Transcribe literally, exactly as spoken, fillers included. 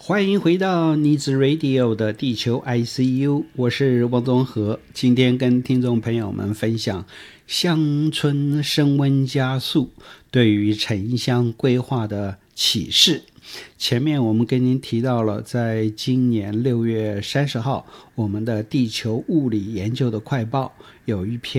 欢迎回到妮子 Radio 的地球 I C U， 我是汪宗和。今天跟听众朋友们分享乡村升温加速对于城乡规划的启示。前面我们跟您提到了，在今年六月三十号，我们的地球物理研究的快报有一篇